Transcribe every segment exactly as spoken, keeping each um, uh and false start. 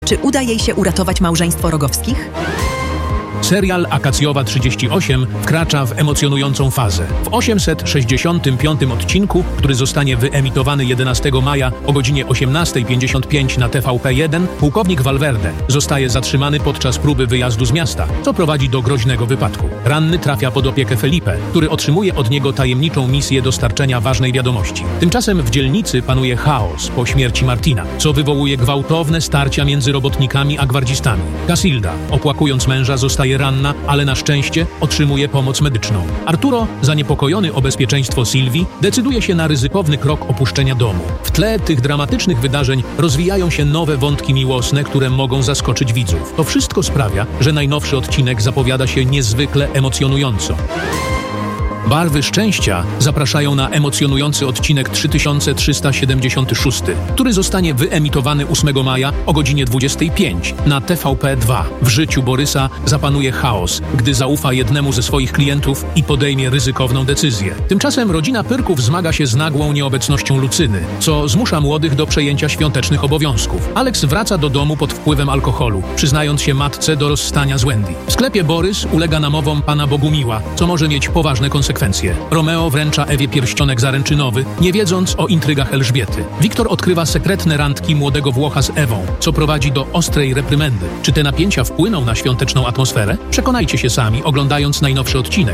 Czy uda jej się uratować małżeństwo Rogowskich? Serial Akacjowa trzydzieści osiem wkracza w emocjonującą fazę. W osiemset sześćdziesiątym piątym odcinku, który zostanie wyemitowany jedenastego maja o godzinie osiemnasta pięćdziesiąt pięć na T V P jeden, pułkownik Valverde zostaje zatrzymany podczas próby wyjazdu z miasta, co prowadzi do groźnego wypadku. Ranny trafia pod opiekę Felipe, który otrzymuje od niego tajemniczą misję dostarczenia ważnej wiadomości. Tymczasem w dzielnicy panuje chaos po śmierci Martina, co wywołuje gwałtowne starcia między robotnikami a gwardzistami. Casilda, opłakując męża, zostaje ranna, ale na szczęście otrzymuje pomoc medyczną. Arturo, zaniepokojony o bezpieczeństwo Sylwii, decyduje się na ryzykowny krok opuszczenia domu. W tle tych dramatycznych wydarzeń rozwijają się nowe wątki miłosne, które mogą zaskoczyć widzów. To wszystko sprawia, że najnowszy odcinek zapowiada się niezwykle emocjonująco. Barwy szczęścia zapraszają na emocjonujący odcinek trzy tysiące trzysta siedemdziesiąty szósty, który zostanie wyemitowany ósmego maja o godzinie dwudziestej piątej na T V P dwa. W życiu Borysa zapanuje chaos, gdy zaufa jednemu ze swoich klientów i podejmie ryzykowną decyzję. Tymczasem rodzina Pyrków zmaga się z nagłą nieobecnością Lucyny, co zmusza młodych do przejęcia świątecznych obowiązków. Alex wraca do domu pod wpływem alkoholu, przyznając się matce do rozstania z Wendy. W sklepie Borys ulega namowom pana Bogumiła, co może mieć poważne konsekwencje. Romeo wręcza Ewie pierścionek zaręczynowy, nie wiedząc o intrygach Elżbiety. Wiktor odkrywa sekretne randki młodego Włocha z Ewą, co prowadzi do ostrej reprymendy. Czy te napięcia wpłyną na świąteczną atmosferę? Przekonajcie się sami, oglądając najnowszy odcinek.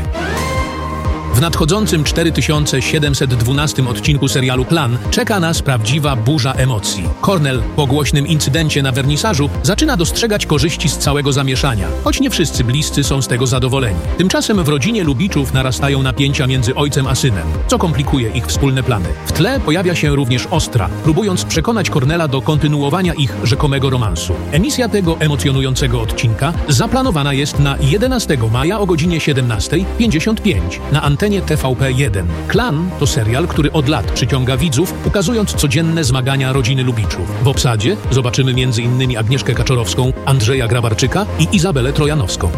W nadchodzącym cztery tysiące siedemset dwunastym odcinku serialu Plan czeka nas prawdziwa burza emocji. Cornel po głośnym incydencie na wernisażu zaczyna dostrzegać korzyści z całego zamieszania, choć nie wszyscy bliscy są z tego zadowoleni. Tymczasem w rodzinie Lubiczów narastają napięcia między ojcem a synem, co komplikuje ich wspólne plany. W tle pojawia się również Ostra, próbując przekonać Cornela do kontynuowania ich rzekomego romansu. Emisja tego emocjonującego odcinka zaplanowana jest na jedenastego maja o godzinie siedemnasta pięćdziesiąt pięć na antenie T V P jeden. Klan to serial, który od lat przyciąga widzów, ukazując codzienne zmagania rodziny Lubiczów. W obsadzie zobaczymy między innymi Agnieszkę Kaczorowską, Andrzeja Grabarczyka i Izabelę Trojanowską.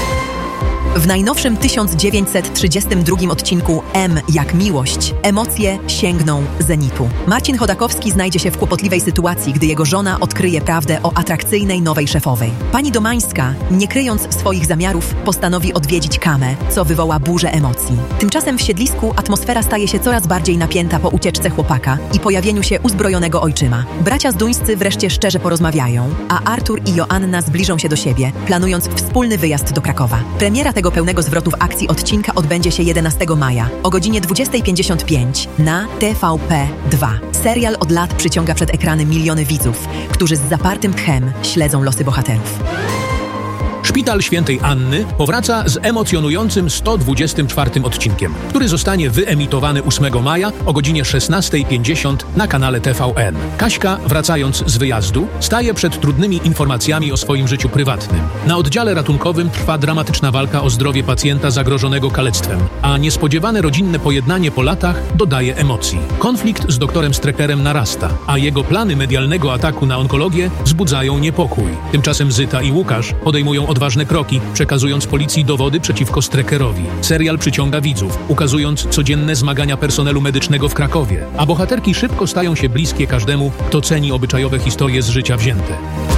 W najnowszym tysiąc dziewięćset trzydziestym drugim odcinku M jak miłość emocje sięgną zenitu. Marcin Chodakowski znajdzie się w kłopotliwej sytuacji, gdy jego żona odkryje prawdę o atrakcyjnej nowej szefowej. Pani Domańska, nie kryjąc swoich zamiarów, postanowi odwiedzić Kamę, co wywoła burzę emocji. Tymczasem w siedlisku atmosfera staje się coraz bardziej napięta po ucieczce chłopaka i pojawieniu się uzbrojonego ojczyma. Bracia Zduńscy wreszcie szczerze porozmawiają, a Artur i Joanna zbliżą się do siebie, planując wspólny wyjazd do Krakowa. Premiera tego pełnego zwrotów akcji odcinka odbędzie się jedenastego maja o godzinie dwudziestej pięćdziesiąt pięć na T V P dwa. Serial od lat przyciąga przed ekrany miliony widzów, którzy z zapartym tchem śledzą losy bohaterów. Szpital Świętej Anny powraca z emocjonującym sto dwudziestym czwartym odcinkiem, który zostanie wyemitowany ósmego maja o godzinie szesnasta pięćdziesiąt na kanale T V N. Kaśka, wracając z wyjazdu, staje przed trudnymi informacjami o swoim życiu prywatnym. Na oddziale ratunkowym trwa dramatyczna walka o zdrowie pacjenta zagrożonego kalectwem, a niespodziewane rodzinne pojednanie po latach dodaje emocji. Konflikt z doktorem Streckerem narasta, a jego plany medialnego ataku na onkologię wzbudzają niepokój. Tymczasem Zyta i Łukasz podejmują odważne kroki, przekazując policji dowody przeciwko Streckerowi. Serial przyciąga widzów, ukazując codzienne zmagania personelu medycznego w Krakowie, a bohaterki szybko stają się bliskie każdemu, kto ceni obyczajowe historie z życia wzięte.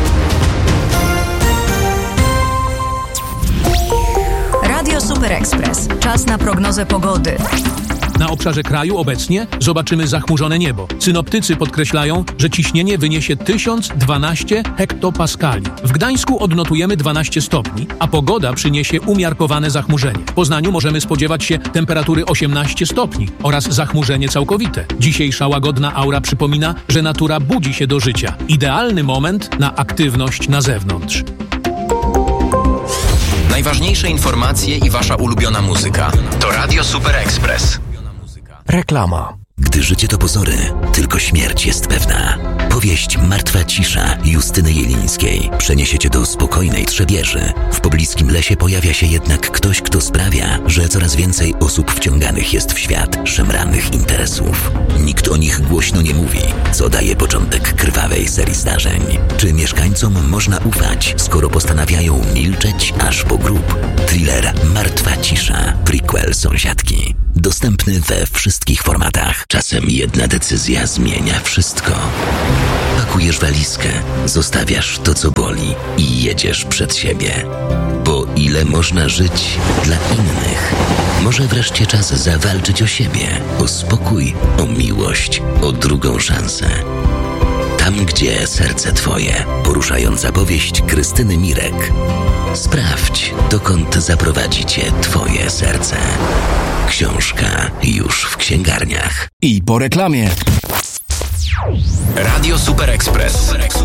Radio Super Express. Czas na prognozę pogody. Na obszarze kraju obecnie zobaczymy zachmurzone niebo. Synoptycy podkreślają, że ciśnienie wyniesie tysiąc dwanaście hektopaskali. W Gdańsku odnotujemy dwanaście stopni, a pogoda przyniesie umiarkowane zachmurzenie. W Poznaniu możemy spodziewać się temperatury osiemnaście stopni oraz zachmurzenie całkowite. Dzisiejsza łagodna aura przypomina, że natura budzi się do życia. Idealny moment na aktywność na zewnątrz. Najważniejsze informacje i wasza ulubiona muzyka. To Radio Super Express. Reklama. Gdy życie to pozory, tylko śmierć jest pewna. Powieść Martwa cisza Justyny Jelińskiej przeniesie cię do spokojnej Trzebieży. W pobliskim lesie pojawia się jednak ktoś, kto sprawia, że coraz więcej osób wciąganych jest w świat szemranych interesów. Nikt o nich głośno nie mówi, co daje początek krwawej serii zdarzeń. Czy mieszkańcom można ufać, skoro postanawiają milczeć aż po grób? Thriller Martwa cisza, prequel Sąsiadki. Dostępny we wszystkich formatach. Czasem jedna decyzja zmienia wszystko. Pakujesz walizkę, zostawiasz to, co boli i jedziesz przed siebie. Bo ile można żyć dla innych? Może wreszcie czas zawalczyć o siebie, o spokój, o miłość, o drugą szansę. Tam, gdzie serce twoje. Poruszająca powieść Krystyny Mirek. Sprawdź, dokąd zaprowadzi cię twoje serce. Książka już w księgarniach. I po reklamie. Radio Super Express.